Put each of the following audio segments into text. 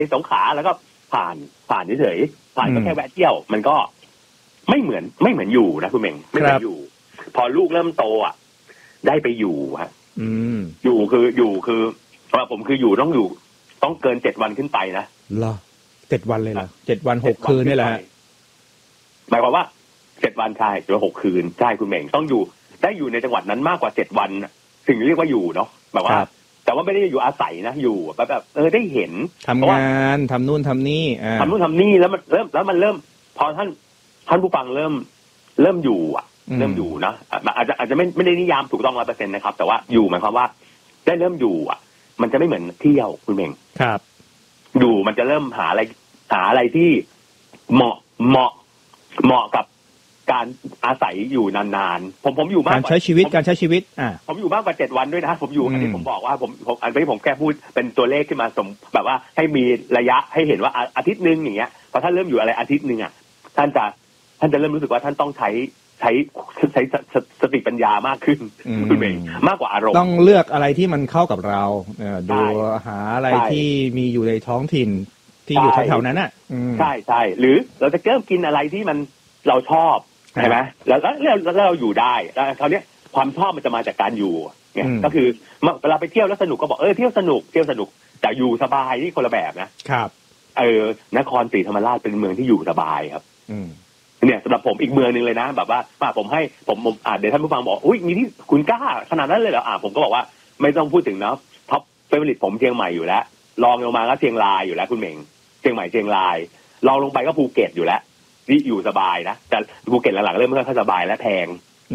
สงขลาแล้วก็ผ่านเฉยๆผ่านก็แค่แวะเที่ยวมันก็ไม่เหมือนอยู่นะคุณเม่งไม่เหมือนอยู่พอลูกเริ่มโตอ่ะได้ไปอยู่ฮะอยู่คือสำหรับผมคือต้องเกิน7 วันขึ้นไปนะเหรอ7 วันเลยเหรอ7 วัน 6 คืนนี่แหละหมายความว่า7 วันใช่หรือ6 คืนใช่คุณเม่งต้องอยู่ได้อยู่ในจังหวัดนั้นมากกว่า7 วันถึงเรียกว่าอยู่เนาะแบบว่าแต่ว่าไม่ได้อยู่อาศัยนะอยู่แบบได้เห็นทำงานทำนู่นทำนี่ทำนู่นทำนี่แล้วมันเริ่มพอท่านผู้ฟังเริ่มอยู่เริ่มอยู่นะอาจจะไม่ได้นิยามถูกต้อง 100% นะครับแต่ว่าอยู่หมายความว่าได้เริ่มอยู่มันจะไม่เหมือนเที่ยวคุณเม่งครับอยู่มันจะเริ่มหาอะไรที่เหมาะกับการอาศัยอยู่นานๆผมอยู่มากกว่าการใช้ชีวิตผมอยู่มากกว่า7 วันด้วยนะผมอยู่อันนี้ผมบอกว่าผมอันนี้ผมแค่พูดเป็นตัวเลขขึ้นมาแบบว่าให้มีระยะให้เห็นว่าอาทิตย์นึงอย่างเงี้ยพอท่านเริ่มอยู่อะไรอาทิตย์นึงท่านจะเริ่มรู้สึกว่าท่านต้องใช้สติปัญญามากขึ้นคุณเองมากกว่าอารมณ์ต้องเลือกอะไรที่มันเข้ากับเราดูหาอะไรที่มีอยู่ในท้องถิ่นที่อยู่แถวๆนั้นน่ะใช่หรือเราจะเริ่มกินอะไรที่มันเราชอบใช่ไหมแล้วเราอยู่ได้แล้วคราวนี้ความชอบมันจะมาจากการอยู่เนี่ยก็คือเวลาไปเที่ยวแล้วสนุกก็บอกเที่ยวสนุกแต่อยู่สบายนี่คนละแบบนะครับนครศรีธรรมราชเป็นเมืองที่อยู่สบายครับเนี่ยสำหรับผมอีกเมืองนึงเลยนะแบบว่าผมให้ผมเดี๋ยวท่านผู้ฟังบอกอุ้ยมีที่คุณกล้าขนาดนั้นเลยเหรอผมก็บอกว่าไม่ต้องพูดถึงนะท็อปเฟเวอริตผมเชียงใหม่อยู่แล้วรองลงมาก็เชียงรายอยู่แล้วคุณเหม่งเชียงใหม่เชียงรายรองลงไปก็ภูเก็ตอยู่แล้วที่อยู่สบายนะแต่ภูเก็ตหลังๆเริ่มไม่ค่อยสบายและแพง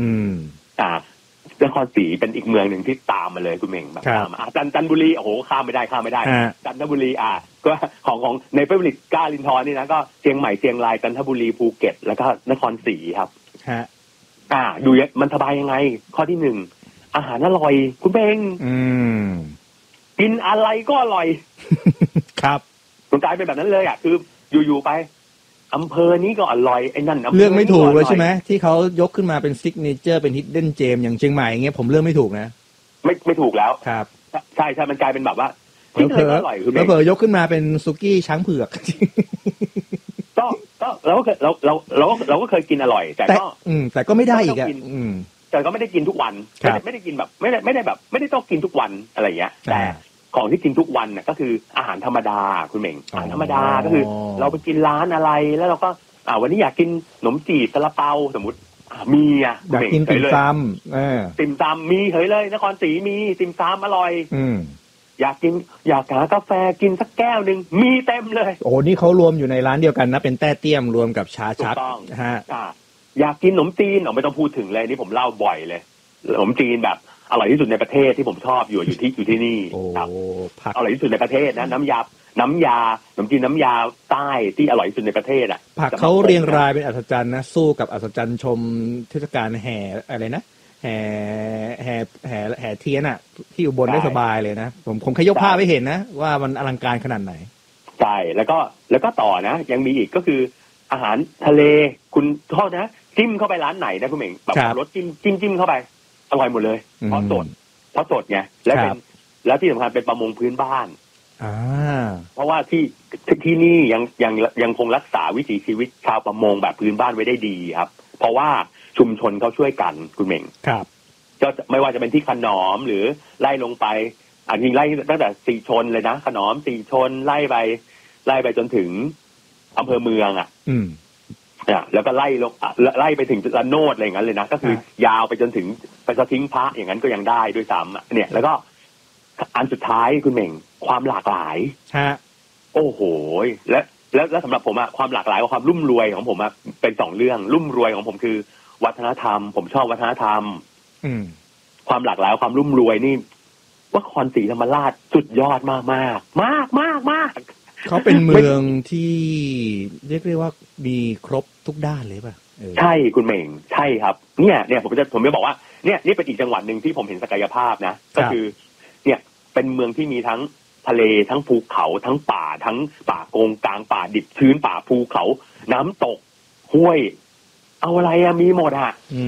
นครศรีเป็นอีกเมืองหนึ่งที่ตามมาเลยคุณเม่งแบบจันทบุรีโอ้โหข้ามไม่ได้จันทบุรีก็ของในเฟเวอริตกล้าลินทร์นี่นะก็เชียงใหม่เชียงรายจันทบุรีภูเก็ตแล้วก็นครศรีครับดูมันสบายยังไงข้อที่1อาหารอร่อยคุณเม่งกินอะไรก็อร่อยครับมันกลายเป็นแบบนั้นเลยคืออยู่ๆไปอำเภอนี้ก็อร่อยไอ้นั่นเรื่องไม่ถูกเลยใช่ไหมที่เขายกขึ้นมาเป็นซิกเนเจอร์เป็นฮิดเด้นเจมอย่างเชียงใหม่อย่างเงี้ยผมเรื่องไม่ถูกนะไม่ถูกแล้วครับใช่มันกลายเป็นแบบว่าที่เคยอร่อยคือเผลอยกขึ้นมาเป็นซุกี้ช้างเผือกก็เราก็เคยกินอร่อยแต่ก็ไม่ได้อีกแต่ก็ไม่ได้กินทุกวันไม่ได้กินแบบไม่ได้แบบไม่ได้ต้องกินทุกวันอะไรอย่างเงี้ยแต่ของที่กินทุกวันน่ะก็คืออาหารธรรมดาคุณเหม่งอาหารธรรมดาก็คือเราไปกินร้านอะไรแล้วเราก็วันนี้อยากกินขนมจีบซาลาเปาสมมุติมีอยากกินติ่มซำติ่มซำมีเฉยเลยนครศรีมีติ่มซำอร่อยอยากหากาแฟกินสักแก้วนึงมีเต็มเลยโอ้นี่เขารวมอยู่ในร้านเดียวกันนะเป็นแต้เตี้ยมรวมกับชาชักอยากกินขนมจีนไม่ต้องพูดถึงเลยนี่ผมเล่าบ่อยเลยขนมจีนแบบอร่อยที่สุดในประเทศที่ผมชอบอยู่ที่นี่ครับอร่อยที่สุดในประเทศนะน้ำยาขนมจีนน้ำยาใต้ที่อร่อยที่สุดในประเทศผักเขาเรียงรายเป็นอัศจรรย์นะสู้กับอัศจรรย์ชมเทศกาลแห่อะไรนะแห่เทียนที่อุบลได้สบายเลยนะผมเคยยกภาพไปเห็นนะว่ามันอลังการขนาดไหนใช่แล้วก็ต่อนะยังมีอีกก็คืออาหารทะเลคุณโทษนะจิ้มเข้าไปร้านไหนนะคุณเหม่งแบบรสจิ้มเข้าไปอร่อยหมดเลยเพราะสดไงแล้วที่สำคัญเป็นประมงพื้นบ้านเพราะว่าที่นี่ยังคงรักษาวิถีชีวิตชาวประมงแบบพื้นบ้านไว้ได้ดีครับเพราะว่าชุมชนเขาช่วยกันคุณเหม่งครับก็ไม่ว่าจะเป็นที่ขนอมหรือไล่ลงไปจริงไล่ตั้งแต่สีชนเลยนะขนอมสีชนไล่ไปจนถึงอำเภอเมืองแล้วก็ไล่ไปถึงระโนดอะไรอย่างนั้นเลยนะก็คือยาวไปจนถึงไปสะทิ้งพระอย่างนั้นก็ยังได้ด้วยซ้ำเนี่ยแล้วก็อันสุดท้ายคุณเหม่งความหลากหลายโอ้โหแล้วสำหรับผมความหลากหลายกับความรุ่มรวยของผมเป็น2 เรื่องรุ่มรวยของผมคือวัฒนธรรมผมชอบวัฒนธรรมความหลากหลายความรุ่มรวยนี่นครศรีธรรมราชสุดยอดมากเขาเป็นเมืองที่เรียกได้ว่ามีครบทุกด้านเลยป่ะใช่คุณเหม่งใช่ครับเนี่ยผมจะบอกว่านี่เป็นอีกจังหวัดนึงที่ผมเห็นศักยภาพนะก็คือเนี่ยเป็นเมืองที่มีทั้งทะเลทั้งภูเขาทั้งป่าโกงกลางป่าดิบชื้นป่าภูเขาน้ำตกห้วยเอาอะไรมีหมด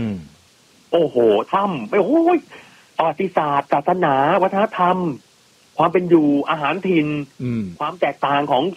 โอ้โหถ้ำโอ้ยประวัติศาสตร์ศาสนาวัฒนธรรมความเป็นอยู่อาหารถิ่นความแตกต่างของ